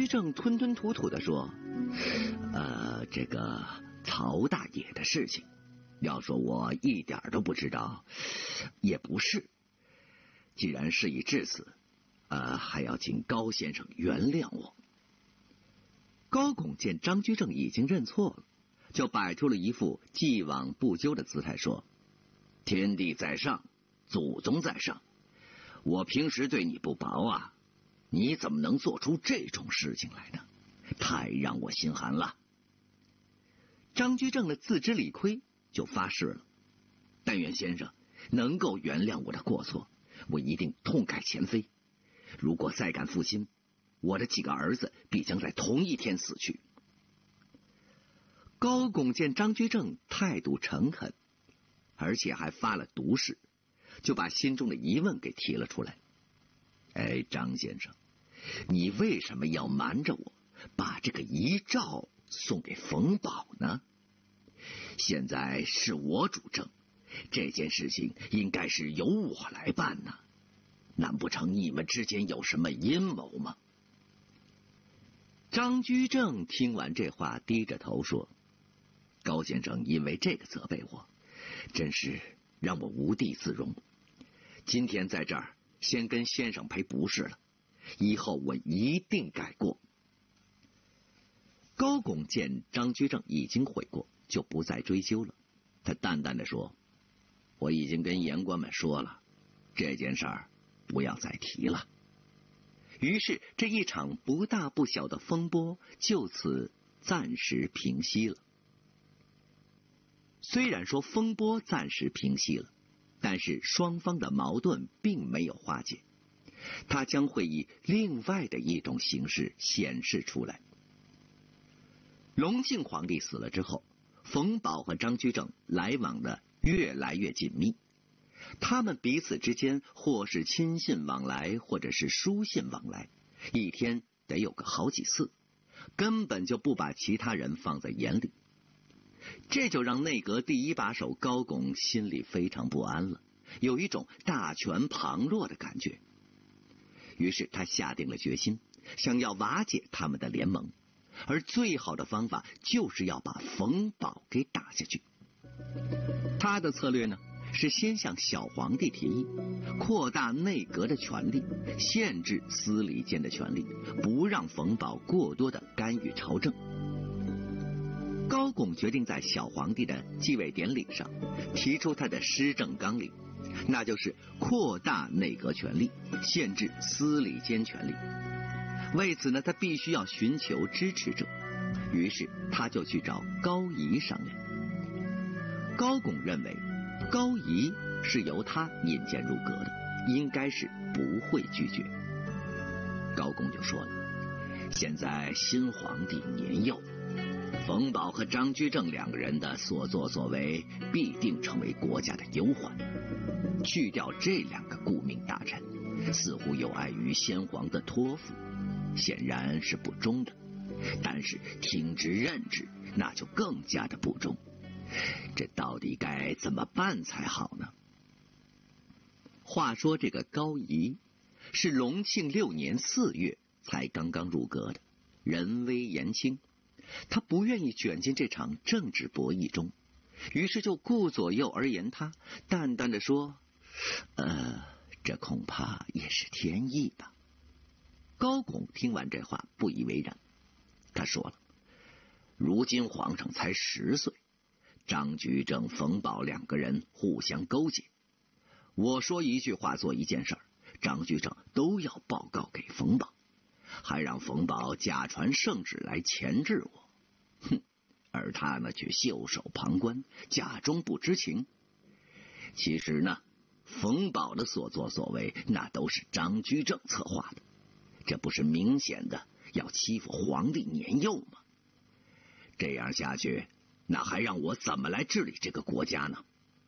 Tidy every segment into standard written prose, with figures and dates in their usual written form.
正吞吞吐吐地说：“这个曹大爷的事情，要说我一点都不知道，也不是。既然事已至此，还要请高先生原谅我。”高拱见张居正已经认错了，就摆出了一副既往不咎的姿态，说：“天地在上，祖宗在上，我平时对你不薄啊，你怎么能做出这种事情来呢？太让我心寒了。”张居正的自知理亏，就发誓了：“但愿先生能够原谅我的过错，我一定痛改前非。如果再敢负心，我的几个儿子必将在同一天死去。”高拱见张居正态度诚恳，而且还发了毒誓，就把心中的疑问给提了出来：“张先生，你为什么要瞒着我，把这个遗诏送给冯保呢？现在是我主政，这件事情应该是由我来办呢，难不成你们之间有什么阴谋吗？”张居正听完这话，低着头说：“高先生因为这个责备我，真是让我无地自容。今天在这儿先跟先生赔不是了，以后我一定改过。”高拱见张居正已经悔过，就不再追究了。他淡淡的说：“我已经跟言官们说了，这件事儿不要再提了。”于是这一场不大不小的风波就此暂时平息了。虽然说风波暂时平息了，但是双方的矛盾并没有化解，它将会以另外的一种形式显示出来。隆庆皇帝死了之后，冯保和张居正来往的越来越紧密，他们彼此之间或是亲信往来，或者是书信往来，一天得有个好几次，根本就不把其他人放在眼里。这就让内阁第一把手高拱心里非常不安了，有一种大权旁落的感觉。于是他下定了决心，想要瓦解他们的联盟，而最好的方法就是要把冯保给打下去。他的策略呢，是先向小皇帝提议，扩大内阁的权力，限制司礼监的权力，不让冯保过多的干预朝政。高拱决定在小皇帝的继位典礼上提出他的施政纲领，那就是扩大内阁权力，限制司礼监权力。为此呢，他必须要寻求支持者，于是他就去找高仪商量。高拱认为高仪是由他引荐入阁的，应该是不会拒绝。高拱就说了：“现在新皇帝年幼，冯保和张居正两个人的所作所为必定成为国家的忧患，去掉这两个顾命大臣，似乎有碍于先皇的托付，显然是不忠的。但是听之任之，那就更加的不忠。这到底该怎么办才好呢？”话说这个高仪是隆庆6年4月才刚刚入阁的，人微言轻，他不愿意卷进这场政治博弈中，于是就顾左右而言他，淡淡的说：“这恐怕也是天意吧。”高拱听完这话不以为然，他说了：“如今皇上才10岁，张居正、冯保两个人互相勾结，我说一句话做一件事，张居正都要报告给冯保，还让冯保假传圣旨来钳制我。哼！而他呢却袖手旁观，假装不知情。其实呢，冯保的所作所为那都是张居正策划的，这不是明显的要欺负皇帝年幼吗？这样下去，那还让我怎么来治理这个国家呢？”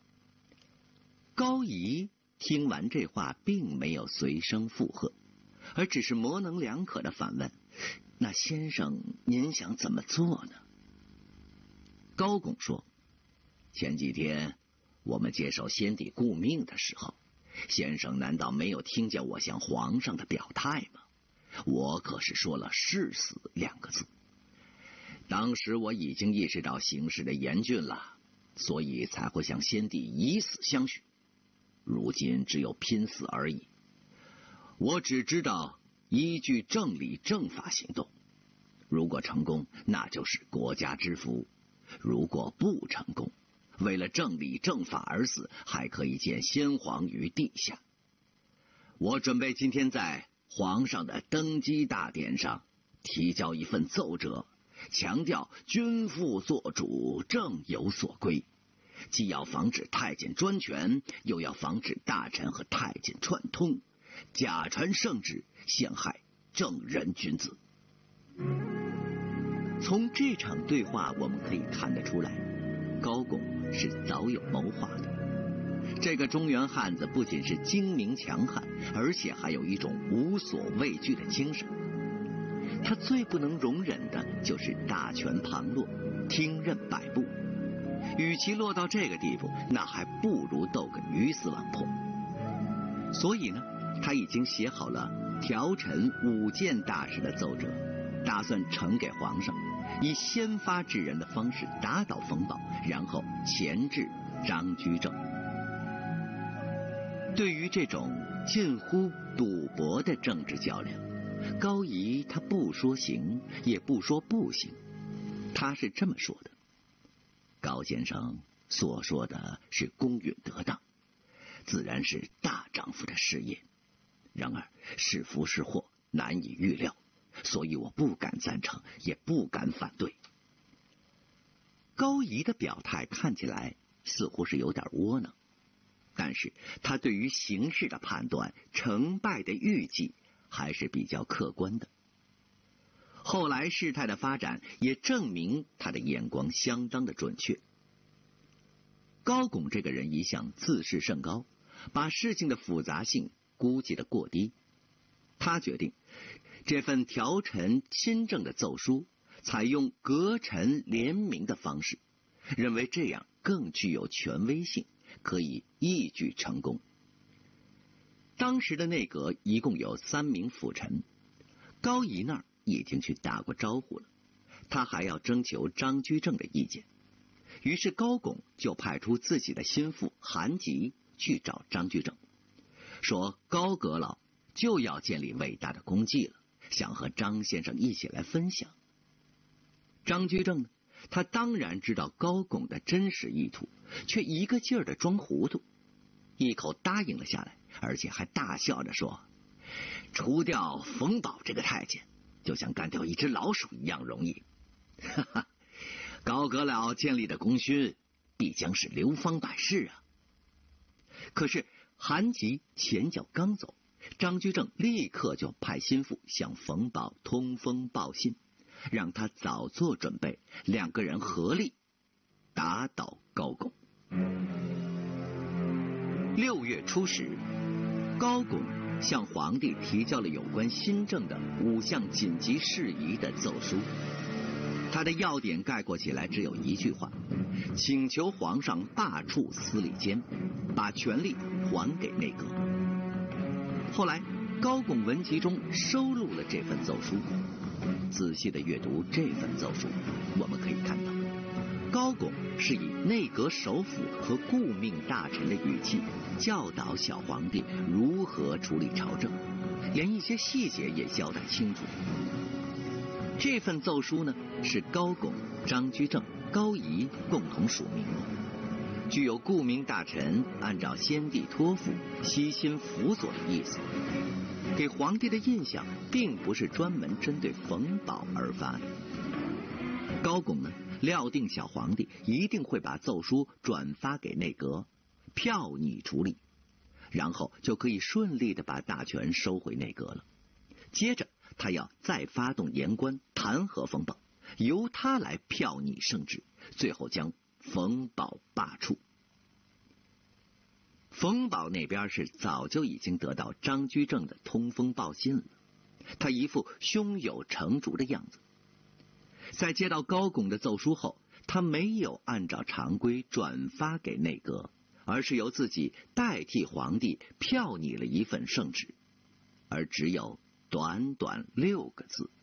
高仪听完这话，并没有随声附和，而只是模棱两可的反问：“那先生您想怎么做呢？”高拱说：“前几天我们接受先帝顾命的时候，先生难道没有听见我向皇上的表态吗？ 我可是说了誓死2个字。当时我已经意识到形势的严峻了，所以才会向先帝以死相许。如今只有拼死而已。我只知道依据正理正法行动，如果成功，那就是国家之福；如果不成功，为了正理正法而死，还可以见先皇于地下。我准备今天在皇上的登基大典上提交一份奏折，强调君父做主，政有所归，既要防止太监专权，又要防止大臣和太监串通，假传圣旨，陷害正人君子。从这场对话我们可以看得出来，高拱是早有谋划的。这个中原汉子不仅是精明强悍，而且还有一种无所畏惧的精神。他最不能容忍的就是大权旁落，听任摆布。与其落到这个地步，那还不如斗个鱼死网破。所以呢，他已经写好了调陈5件大事的奏折，打算呈给皇上，以先发制人的方式打倒冯保，然后钳制张居正。对于这种近乎赌博的政治较量，高仪他不说行，也不说不行，他是这么说的：高先生所说的是公允得当，自然是大丈夫的事业，然而是福是祸难以预料，所以我不敢赞成，也不敢反对。高仪的表态看起来似乎是有点窝囊，但是他对于形势的判断、成败的预计还是比较客观的。后来事态的发展也证明他的眼光相当的准确。高拱这个人一向自视甚高，把事情的复杂性估计得过低。他决定这份调陈亲政的奏书采用阁臣联名的方式，认为这样更具有权威性，可以一举成功。当时的内阁一共有3名辅臣，高仪那儿已经去打过招呼了，他还要征求张居正的意见。于是高拱就派出自己的心腹韩吉去找张居正，说高阁老就要建立伟大的功绩了，想和张先生一起来分享。张居正呢，他当然知道高拱的真实意图，却一个劲儿的装糊涂，一口答应了下来，而且还大笑着说：除掉冯保这个太监，就像干掉一只老鼠一样容易。哈哈，高阁老建立的功勋必将是流芳百世啊！可是韩吉前脚刚走，张居正立刻就派心腹向冯保通风报信，让他早做准备，2个人合力打倒高拱。6月初时，高拱向皇帝提交了有关新政的5项紧急事宜的奏书。他的要点概括起来只有一句话：请求皇上罢黜司礼监，把权力还给内阁。后来高拱文集中收录了这份奏书。仔细的阅读这份奏书，我们可以看到，高拱是以内阁首辅和顾命大臣的语气教导小皇帝如何处理朝政，连一些细节也交代清楚。这份奏书呢，是高拱、张居正、高仪共同署名的，具有顾命大臣按照先帝托付悉心辅佐的意思。给皇帝的印象并不是专门针对冯保而发的。高拱呢，料定小皇帝一定会把奏书转发给内阁，票拟处理，然后就可以顺利的把大权收回内阁了。接着他要再发动言官弹劾冯保，由他来票拟圣旨，最后将冯保罢黜。冯保那边是早就已经得到张居正的通风报信了，他一副胸有成竹的样子。在接到高拱的奏书后，他没有按照常规转发给内阁，而是由自己代替皇帝票拟了一份圣旨，而只有短短6个字。